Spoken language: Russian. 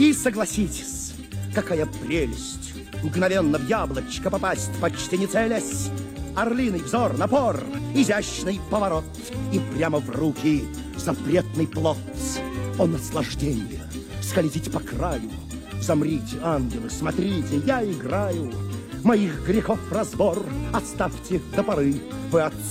И согласитесь, какая прелесть мгновенно в яблочко попасть, почти не целясь. Орлиный взор, напор, изящный поворот, и прямо в руки запретный плод. О, наслаждение, скользить по краю. Замрите, ангелы, смотрите, я играю. Моих грехов разбор оставьте до поры. Вы